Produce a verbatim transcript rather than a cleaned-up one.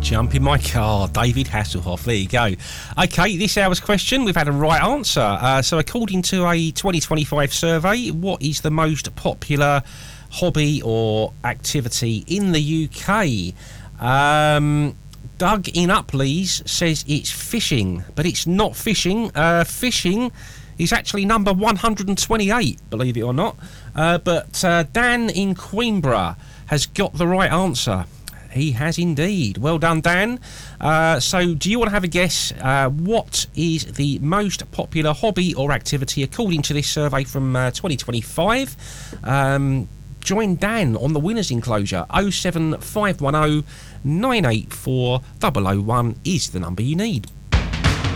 Jump in my car, David Hasselhoff. There you go. Okay, this hour's question, we've had a right answer. Uh, so according to a twenty twenty-five survey, what is the most popular hobby or activity in the U K? Um, Doug in Upleys says it's fishing, but it's not fishing. Uh, fishing is actually number one hundred twenty-eight, believe it or not. Uh, but uh, Dan in Queenborough has got the right answer. He has indeed. Well done, Dan. Uh, so do you want to have a guess? Uh, what is the most popular hobby or activity according to this survey from uh, twenty twenty-five? Um, join Dan on the winners enclosure. oh seven five one oh nine eight four oh oh one is the number you need.